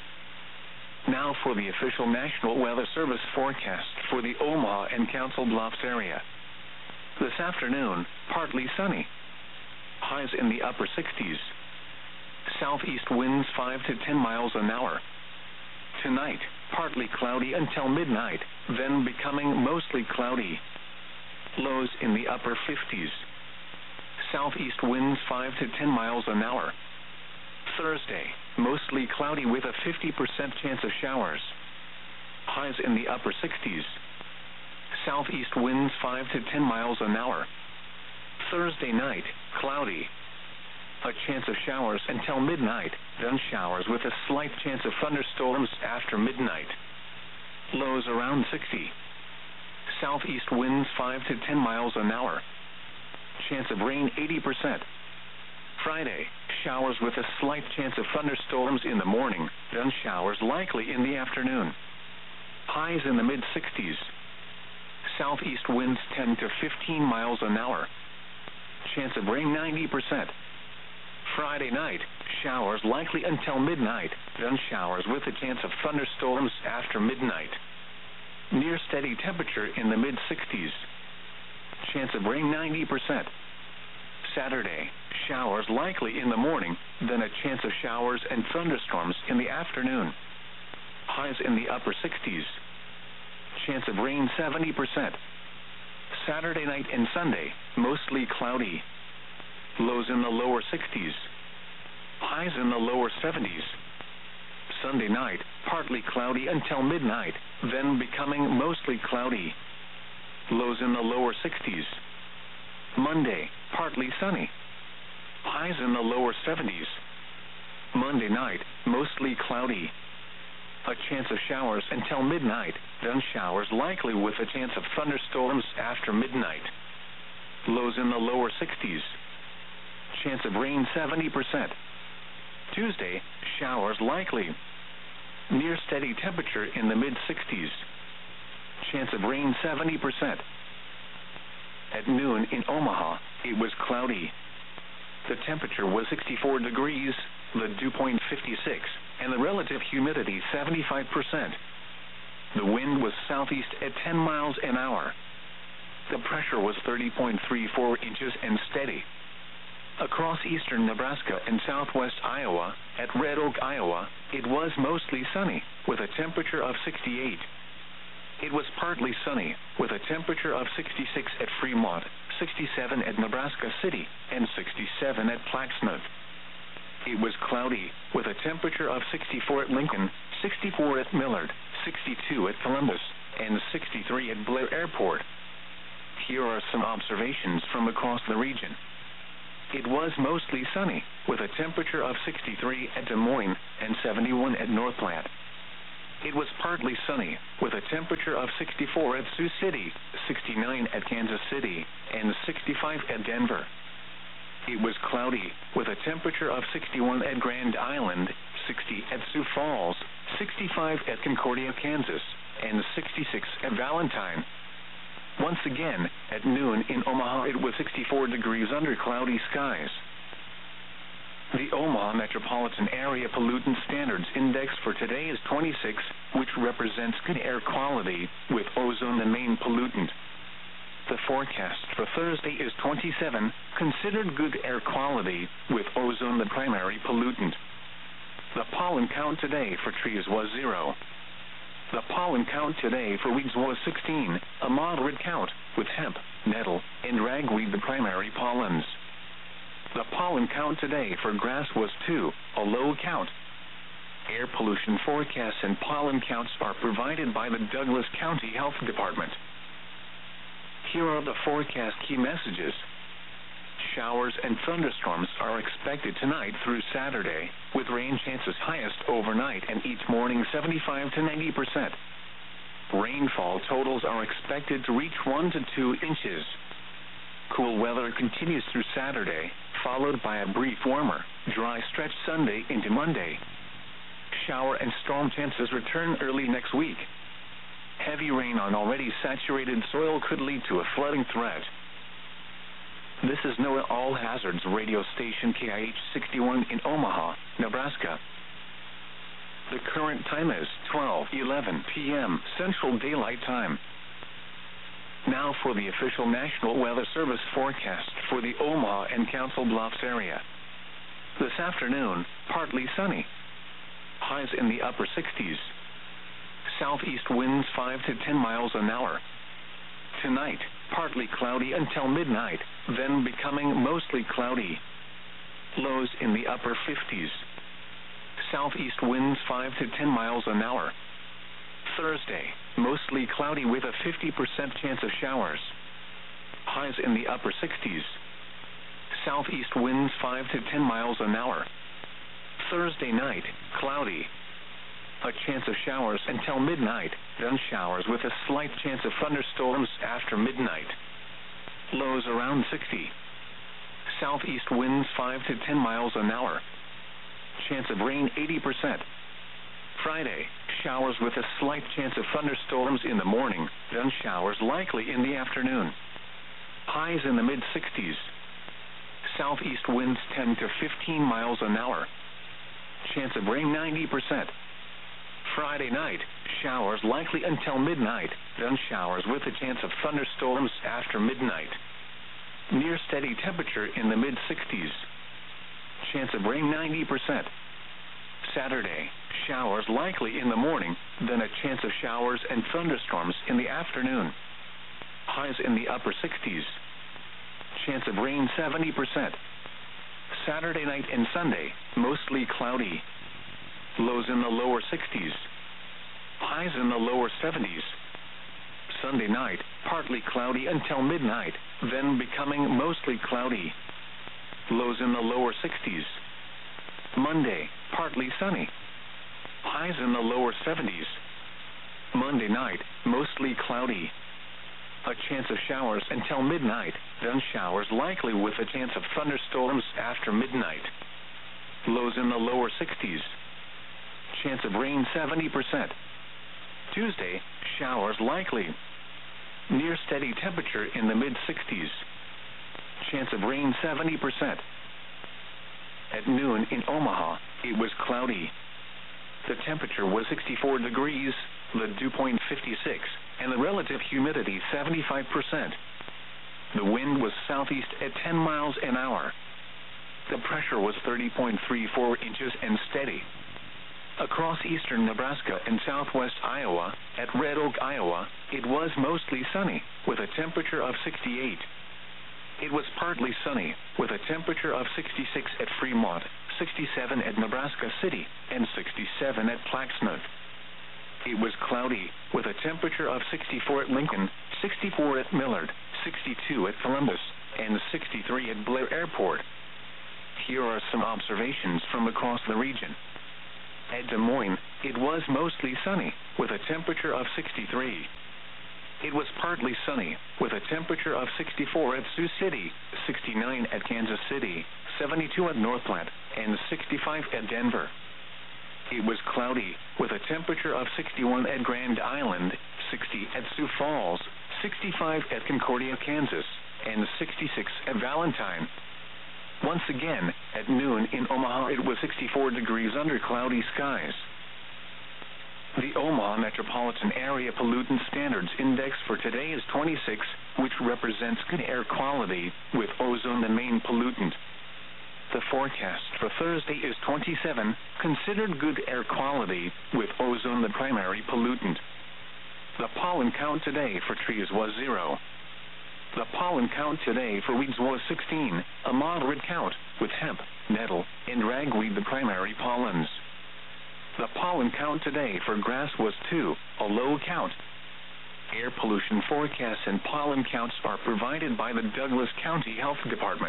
Now for the official National Weather Service forecast for the Omaha and Council Bluffs area. This afternoon, partly sunny. Highs in the upper sixties. Southeast winds five to ten miles an hour. Tonight, partly cloudy until midnight, then becoming mostly cloudy. Lows in the upper fifties. Southeast winds five to ten miles an hour. Thursday, mostly cloudy with a fifty percent chance of showers. Highs in the upper sixties. Southeast winds five to ten miles an hour. Thursday night, cloudy. A chance of showers until midnight, then showers with a slight chance of thunderstorms after midnight. Lows around sixty. Southeast winds five to ten miles an hour. Chance of rain eighty percent. Friday, showers with a slight chance of thunderstorms in the morning, then showers likely in the afternoon. Highs in the mid-sixties. Southeast winds ten to fifteen miles an hour. Chance of rain ninety percent. Friday night, showers likely until midnight, then showers with a chance of thunderstorms after midnight. Near steady temperature in the mid-sixties. Chance of rain ninety percent. Saturday, showers likely in the morning, then a chance of showers and thunderstorms in the afternoon. Highs in the upper sixties. Chance of rain seventy percent. Saturday night and Sunday, mostly cloudy. Lows in the lower sixties. Highs in the lower seventies. Sunday night, partly cloudy until midnight, then becoming mostly cloudy. Lows in the lower sixties. Monday, partly sunny. Highs in the lower seventies. Monday night, mostly cloudy. A chance of showers until midnight, then showers likely with a chance of thunderstorms after midnight. Lows in the lower sixties. Chance of rain seventy percent. Tuesday, showers likely. Near steady temperature in the mid-sixties. Chance of rain seventy percent. At noon in Omaha, it was cloudy. The temperature was sixty-four degrees, the dew point fifty-six, and the relative humidity seventy-five percent. The wind was southeast at ten miles an hour. The pressure was thirty point three four inches and steady. Across eastern Nebraska and southwest Iowa, at Red Oak, Iowa, it was mostly sunny, with a temperature of sixty-eight. It was partly sunny, with a temperature of sixty-six at Fremont, sixty-seven at Nebraska City, and sixty-seven at Plaxmouth. It was cloudy, with a temperature of sixty-four at Lincoln, sixty-four at Millard, sixty-two at Columbus, and sixty-three at Blair Airport. Here are some observations from across the region. it was mostly sunny, with a temperature of sixty-three at Des Moines and seventy-one at North Platte. It was partly sunny, with a temperature of sixty-four at Sioux City, sixty-nine at Kansas City, and sixty-five at Denver. It was cloudy, with a temperature of sixty-one at Grand Island, sixty at Sioux Falls, sixty-five at Concordia, Kansas, and sixty-six at Valentine. Once again, at noon in Omaha it was sixty-four degrees under cloudy skies. The Omaha Metropolitan Area Pollutant Standards Index for today is twenty-six, which represents good air quality, with ozone the main pollutant. The forecast for Thursday is twenty-seven, considered good air quality, with ozone the primary pollutant. The pollen count today for trees was zero. The pollen count today for weeds was sixteen, a moderate count, with hemp, nettle, and ragweed the primary pollens. The pollen count today for grass was two, a low count. Air pollution forecasts and pollen counts are provided by the Douglas County Health Department. Here are the forecast key messages. Showers and thunderstorms are expected tonight through Saturday, with rain chances highest overnight and each morning seventy-five to ninety percent. Rainfall totals are expected to reach one to two inches. Cool weather continues through Saturday, followed by a brief warmer, dry stretch Sunday into Monday. Shower and storm chances return early next week. Heavy rain on already saturated soil could lead to a flooding threat. This is NOAA All Hazards radio station K I H sixty-one in Omaha, Nebraska. The current time is twelve eleven p m Central Daylight Time. Now for the official National Weather Service forecast for the Omaha and Council Bluffs area. This afternoon, partly sunny. Highs in the upper sixties. Southeast winds five to ten miles an hour. Tonight, partly cloudy until midnight, then becoming mostly cloudy. Lows in the upper fifties. Southeast winds five to ten miles an hour. Thursday, mostly cloudy with a fifty percent chance of showers. Highs in the upper sixties. Southeast winds five to ten miles an hour. Thursday night, cloudy. A chance of showers until midnight, then showers with a slight chance of thunderstorms after midnight. Lows around sixty. Southeast winds five to ten miles an hour. Chance of rain eighty percent. Friday, showers with a slight chance of thunderstorms in the morning, then showers likely in the afternoon. Highs in the mid sixties. Southeast winds ten to fifteen miles an hour. Chance of rain ninety percent. Friday night, showers likely until midnight, then showers with a chance of thunderstorms after midnight. Near steady temperature in the mid sixties. Chance of rain ninety percent. Saturday, showers likely in the morning, then a chance of showers and thunderstorms in the afternoon. Highs in the upper sixties. Chance of rain seventy percent. Saturday night and Sunday, mostly cloudy. Lows in the lower sixties. Highs in the lower seventies. Sunday night, partly cloudy until midnight, then becoming mostly cloudy. Lows in the lower sixties. Monday, partly sunny. Highs in the lower seventies. Monday night, mostly cloudy. A chance of showers until midnight, then showers likely with a chance of thunderstorms after midnight. Lows in the lower sixties. Chance of rain seventy percent. Tuesday, showers likely. Near steady temperature in the mid sixties. Chance of rain seventy percent. At noon in Omaha, it was cloudy. The temperature was sixty-four degrees, the dew point fifty-six, and the relative humidity seventy-five percent. The wind was southeast at ten miles an hour. The pressure was thirty point three four inches and steady. Across eastern Nebraska and southwest Iowa, at Red Oak, Iowa, it was mostly sunny, with a temperature of sixty-eight. It was partly sunny, with a temperature of sixty-six at Fremont, sixty-seven at Nebraska City, and sixty-seven at Plaxmouth. It was cloudy, with a temperature of sixty-four at Lincoln, sixty-four at Millard, sixty-two at Columbus, and sixty-three at Blair Airport. Here are some observations from across the region. At Des Moines, it was mostly sunny, with a temperature of sixty-three. It was partly sunny, with a temperature of sixty-four at Sioux City, sixty-nine at Kansas City, seventy-two at North Platte, and sixty-five at Denver. It was cloudy, with a temperature of sixty-one at Grand Island, sixty at Sioux Falls, sixty-five at Concordia, Kansas, and sixty-six at Valentine. Once again, at noon in Omaha it was sixty-four degrees under cloudy skies. The Omaha Metropolitan Area Pollutant Standards Index for today is twenty-six, which represents good air quality, with ozone the main pollutant. The forecast for Thursday is twenty-seven, considered good air quality, with ozone the primary pollutant. The pollen count today for trees was zero. The pollen count today for weeds was sixteen, a moderate count, with hemp, nettle, and ragweed the primary pollens. The pollen count today for grass was two, a low count. Air pollution forecasts and pollen counts are provided by the Douglas County Health Department.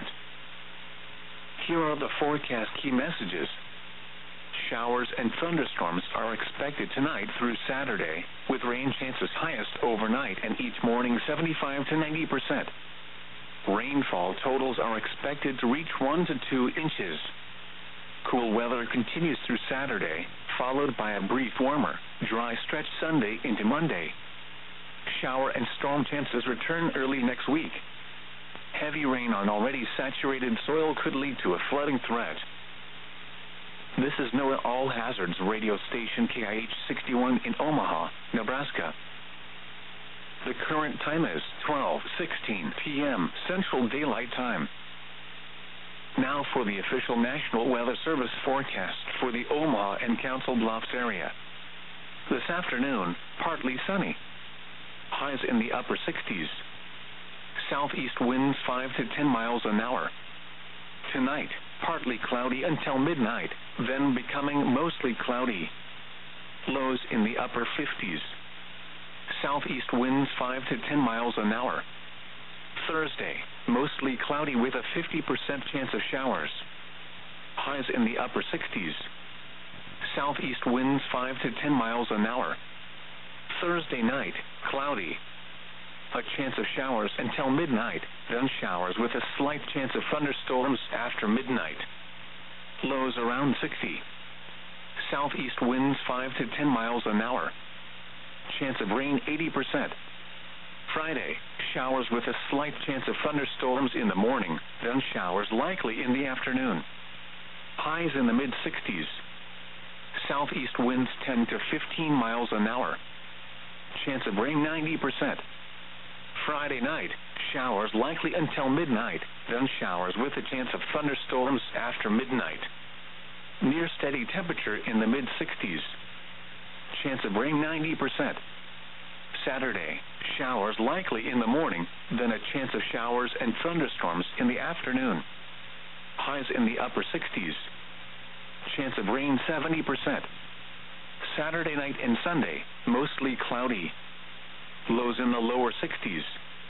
Here are the forecast key messages. Showers and thunderstorms are expected tonight through Saturday, with rain chances highest overnight and each morning seventy-five to ninety percent. Rainfall totals are expected to reach one to two inches. Cool weather continues through Saturday, followed by a brief warmer, dry stretch Sunday into Monday. Shower and storm chances return early next week. Heavy rain on already saturated soil could lead to a flooding threat. This is NOAA All Hazards radio station K I H sixty-one in Omaha, Nebraska. The current time is twelve sixteen p m Central Daylight Time. Now for the official National Weather Service forecast for the Omaha and Council Bluffs area. This afternoon, partly sunny. Highs in the upper sixties. Southeast winds five to ten miles an hour. Tonight, partly cloudy until midnight, then becoming mostly cloudy. Lows in the upper fifties. Southeast winds five to ten miles an hour. Thursday, mostly cloudy with a fifty percent chance of showers. Highs in the upper sixties. Southeast winds five to ten miles an hour. Thursday night, cloudy. A chance of showers until midnight, then showers with a slight chance of thunderstorms after midnight. Lows around sixty. Southeast winds five to ten miles an hour. Chance of rain eighty percent. Friday, showers with a slight chance of thunderstorms in the morning, then showers likely in the afternoon. Highs in the mid sixties. Southeast winds ten to fifteen miles an hour. Chance of rain ninety percent. Friday night, showers likely until midnight, then showers with a chance of thunderstorms after midnight. Near steady temperature in the mid sixties. Chance of rain ninety percent. Saturday, showers likely in the morning, then a chance of showers and thunderstorms in the afternoon. Highs in the upper sixties. Chance of rain seventy percent. Saturday night and Sunday, mostly cloudy. Lows in the lower sixties.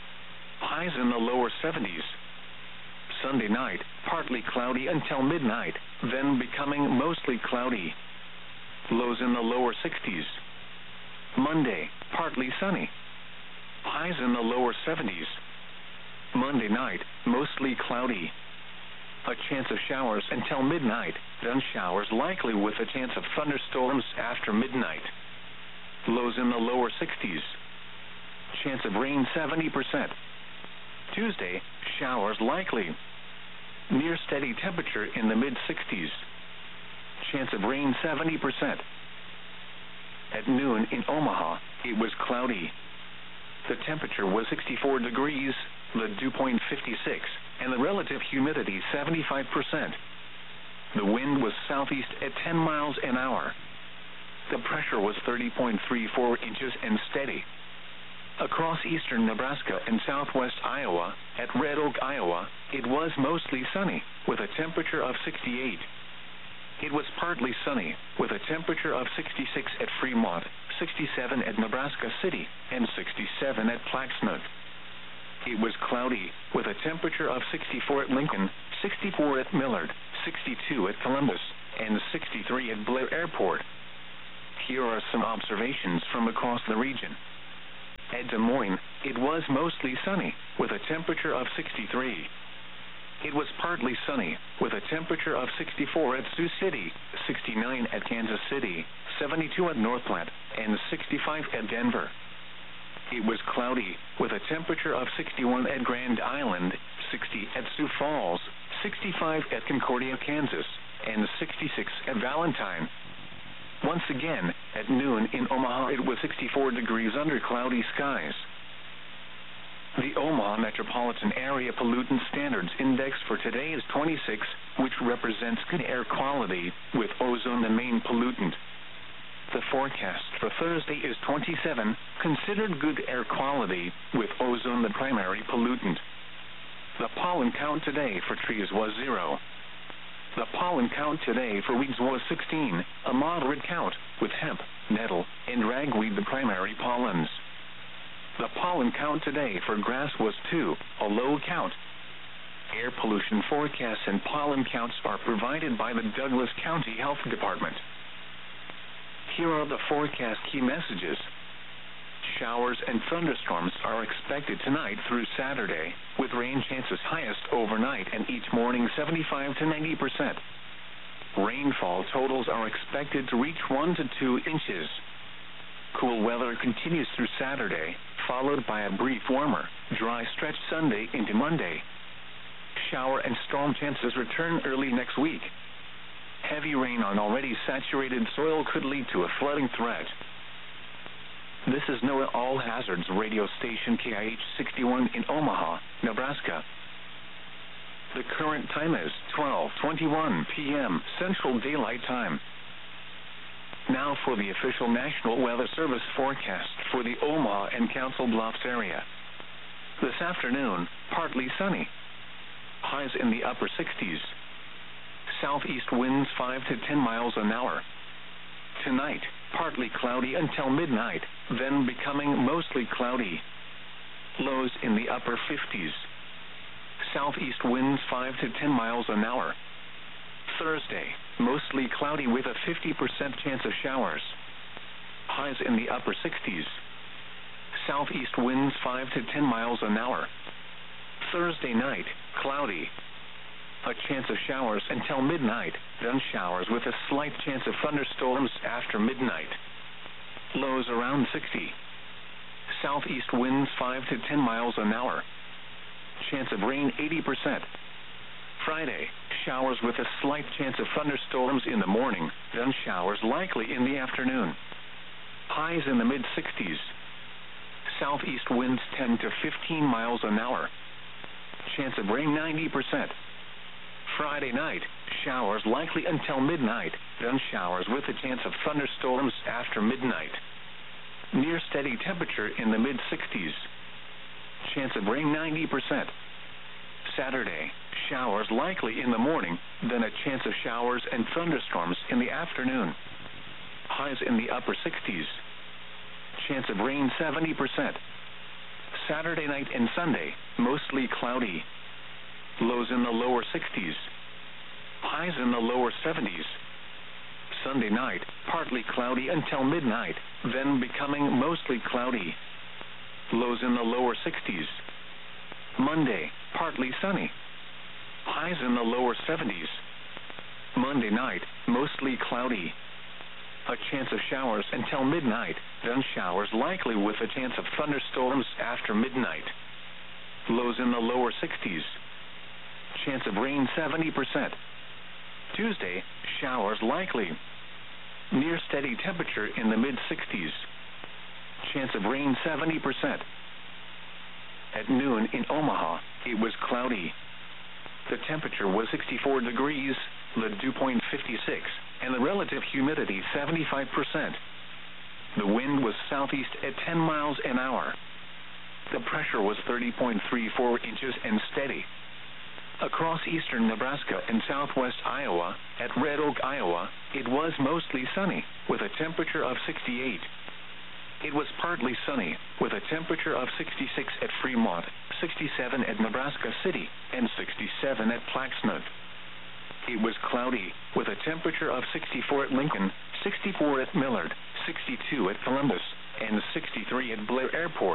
Highs in the lower seventies. Sunday night, partly cloudy until midnight, then becoming mostly cloudy. Lows in the lower sixties. Monday, partly sunny. Highs in the lower seventies. Monday night, mostly cloudy. A chance of showers until midnight, then showers likely with a chance of thunderstorms after midnight. Lows in the lower sixties. Chance of rain seventy percent. Tuesday, showers likely. Near steady temperature in the mid sixties. Chance of rain seventy percent. At noon in Omaha, it was cloudy. The temperature was sixty-four degrees, the dew point fifty-six, and the relative humidity seventy-five percent. The wind was southeast at ten miles an hour. The pressure was thirty point three four inches and steady. Across eastern Nebraska and southwest Iowa, at Red Oak, Iowa, it was mostly sunny, with a temperature of sixty-eight. It was partly sunny, with a temperature of sixty-six at Fremont, sixty-seven at Nebraska City, and sixty-seven at Plaquemine. It was cloudy, with a temperature of sixty-four at Lincoln, sixty-four at Millard, sixty-two at Columbus, and sixty-three at Blair Airport. Here are some observations from across the region. At Des Moines, it was mostly sunny, with a temperature of sixty-three. It was partly sunny, with a temperature of sixty-four at Sioux City, sixty-nine at Kansas City, seventy-two at North Platte, and sixty-five at Denver. It was cloudy, with a temperature of sixty-one at Grand Island, sixty at Sioux Falls, sixty-five at Concordia, Kansas, and sixty-six at Valentine. Once again, at noon in Omaha, it was sixty-four degrees under cloudy skies. The Omaha Metropolitan Area Pollutant Standards Index for today is twenty-six, which represents good air quality, with ozone the main pollutant. The forecast for Thursday is twenty-seven, considered good air quality, with ozone the primary pollutant. The pollen count today for trees was zero. The pollen count today for weeds was sixteen, a moderate count, with hemp, nettle, and ragweed the primary pollens. The pollen count today for grass was two, a low count. Air pollution forecasts and pollen counts are provided by the Douglas County Health Department. Here are the forecast key messages. Showers and thunderstorms are expected tonight through Saturday, with rain chances highest overnight and each morning seventy-five to ninety percent. Rainfall totals are expected to reach one to two inches. Cool weather continues through Saturday, followed by a brief warmer, dry stretch Sunday into Monday. Shower and storm chances return early next week. Heavy rain on already saturated soil could lead to a flooding threat. This is NOAA All Hazards radio station K I H sixty-one in Omaha, Nebraska. The current time is twelve twenty-one p m Central Daylight Time. Now for the official National Weather Service forecast for the Omaha and Council Bluffs area. This afternoon, partly sunny. Highs in the upper sixties. Southeast winds five to ten miles an hour. Tonight, partly cloudy until midnight, then becoming mostly cloudy. Lows in the upper fifties. Southeast winds five to ten miles an hour. Thursday, mostly cloudy with a fifty percent chance of showers. Highs in the upper sixties. Southeast winds five to ten miles an hour. Thursday night, cloudy. A chance of showers until midnight, then showers with a slight chance of thunderstorms after midnight. Lows around sixty. Southeast winds five to ten miles an hour. Chance of rain eighty percent. Friday, showers with a slight chance of thunderstorms in the morning, then showers likely in the afternoon. Highs in the mid sixties. Southeast winds ten to fifteen miles an hour. Chance of rain ninety percent. Friday night, showers likely until midnight, then showers with a chance of thunderstorms after midnight. Near steady temperature in the mid sixties. Chance of rain ninety percent. Saturday, showers likely in the morning, then a chance of showers and thunderstorms in the afternoon. Highs in the upper sixties. Chance of rain seventy percent. Saturday night and Sunday, mostly cloudy. Lows in the lower sixties. Highs in the lower seventies. Sunday night, partly cloudy until midnight, then becoming mostly cloudy. Lows in the lower sixties. Monday, partly sunny. Highs in the lower seventies. Monday night, mostly cloudy. A chance of showers until midnight, then showers likely with a chance of thunderstorms after midnight. Lows in the lower sixties. Chance of rain seventy percent. Tuesday, showers likely. Near steady temperature in the mid sixties. Chance of rain seventy percent. At noon in Omaha, it was cloudy. The temperature was sixty-four degrees, the dew point fifty-six, and the relative humidity seventy-five percent. The wind was southeast at ten miles an hour. The pressure was thirty point three four inches and steady. Across eastern Nebraska and southwest Iowa, at Red Oak, Iowa, it was mostly sunny, with a temperature of sixty-eight. It was partly sunny, with a temperature of sixty-six at Fremont, sixty-seven at Nebraska City, and sixty-seven at Plaxmouth. It was cloudy, with a temperature of sixty-four at Lincoln, sixty-four at Millard, sixty-two at Columbus, and sixty-three at Blair Airport.